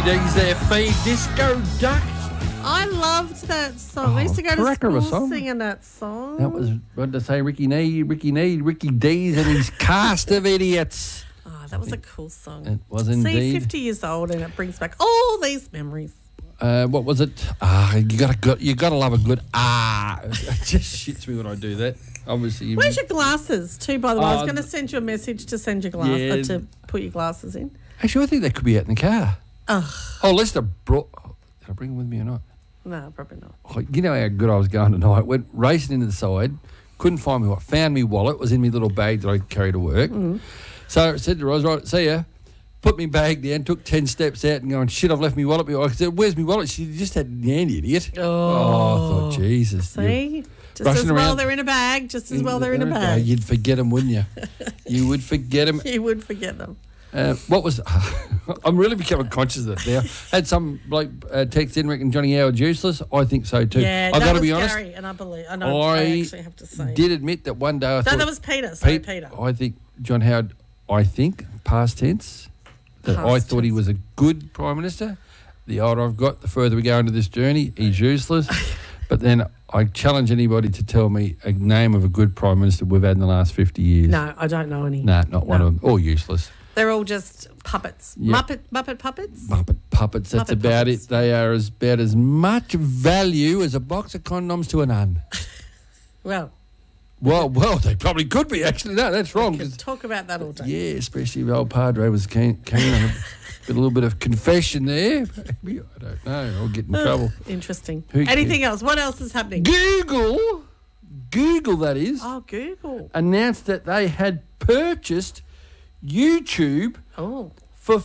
D's there, Feed Disco Duck. I loved that song. I used to go to cracker of a school song. singing that song. That was, what did I say, Ricky D's and his cast of idiots. Oh, that was a cool song. It was See, indeed. 50 years old, and it brings back all these memories. What was it? You gotta love a good It just shits me when I do that. Obviously, Where's your glasses, too, by the way? I was going to send you a message to send your glasses, to put your glasses in. Actually, I think they could be out in the car. Ugh. Oh, Lester brought. Did I bring them with me or not? No, probably not. Oh, you know how good I was going tonight. Went racing into the side, couldn't find me what. Found me wallet, was in my little bag that I carry to work. So I said to Rose, right, see ya. Put me bag down, took 10 steps out and going, shit, I've left me wallet. I said, where's me wallet? She just had the handy idiot. I thought, Jesus. See? Just rushing as well around. they're in a bag, just as well they're in a bag. You'd forget them, wouldn't you? You would forget them. You would forget them. What was... I'm really becoming conscious of it now. Had some bloke text in, reckon Johnny Howard's useless. I think so too. Yeah, I've that got to was be honest. Gary, and I actually have to say. Did admit that one day I thought... No, that was Peter. Sorry, Peter. I think John Howard, past tense, that I Past thought he tense. was a good Prime Minister. The older I've got, the further we go into this journey, he's useless. But then I challenge anybody to tell me a name of a good Prime Minister we've had in the last 50 years. No, I don't know any. Nah, not one of them. All useless. They're all just puppets. Yep. Muppet puppets? Muppet puppets, that's Muppet about puppets. it. They are about as much value as a box of condoms to a nun. Well, Well, they probably could be, actually. No, that's wrong. we could 'cause- talk about that all day. Yeah, especially if old Padre was keen on a little bit of confession there. Maybe, I don't know. I'll get in trouble. Interesting. Who Anything else? What else is happening? Google, that is, Oh, Google. announced that they had purchased YouTube Oh, for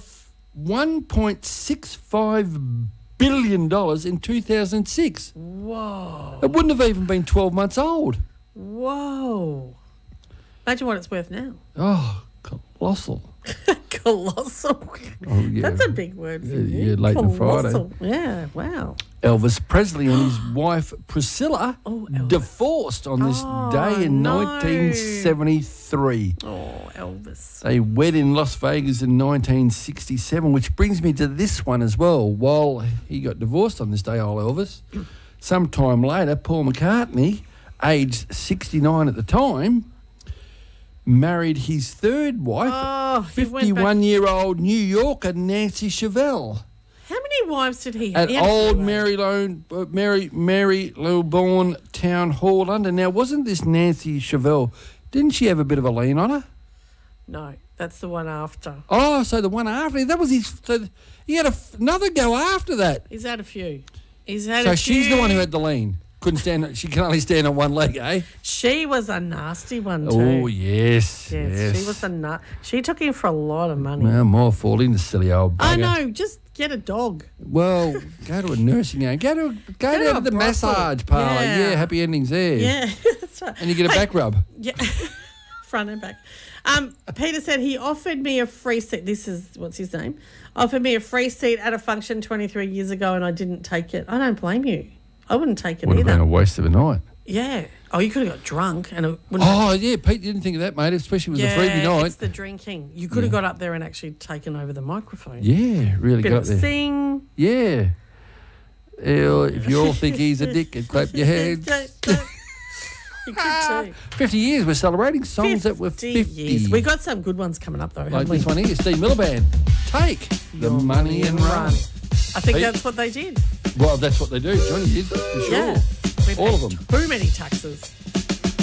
$1.65 billion in 2006. whoa. It wouldn't have even been 12 months old. Whoa. Imagine what it's worth now. Oh, colossal. Colossal. Oh, yeah. That's a big word for you. Yeah, late on Friday. Colossal. Yeah, wow. Elvis Presley and his wife Priscilla Elvis. divorced on this day in no. 1973. Oh, Elvis. They wed in Las Vegas in 1967, which brings me to this one as well. While he got divorced on this day, old Elvis, sometime later, Paul McCartney, aged 69 at the time, married his third wife, Oh, he went back- 51-year-old New Yorker Nancy Chevelle. How many wives did he have? At He had a old few, Mary Lowbourne Town Hall, London. Now, wasn't this Nancy Chevelle? Didn't she have a bit of a lean on her? No, that's the one after. Oh, so the one after that was his. So he had another go after that. He's had a few. He's had So a she's few. the one who had the lean. Couldn't stand. She can only stand on one leg, eh? She was a nasty one too. Oh yes, Yes, she was a nut. She took him for a lot of money. Well, more fall into silly old bugger. I know. Just get a dog. Well, go to a nursing home. Go to to the a brothel. massage parlour. Yeah. Yeah, happy endings there. Yeah, that's right. And you get a Hey, back rub. Yeah, front and back. Peter said he offered me a free seat. This is, what's his name? Offered me a free seat at a function 23 years ago and I didn't take it. I don't blame you. I wouldn't take it Would have either. been a waste of a night. Yeah. Oh, you could have got drunk and it wouldn't Oh, yeah, Pete, you didn't think of that, mate, especially with the Friday night. it's the drinking. You could have got up there and actually taken over the microphone. Yeah, really Bit got of there. sing. Yeah. If you all think he's a dick, and clap your hands. You could too. 50 years, we're celebrating songs that were 50. years. We got some good ones coming up though, Like haven't we? this one here, Steve Miller Band. Take the money and run. I think Pete? that's what they did. Well, that's what they do. Johnny did, for sure. Yeah. We All of paid them. Too many taxes.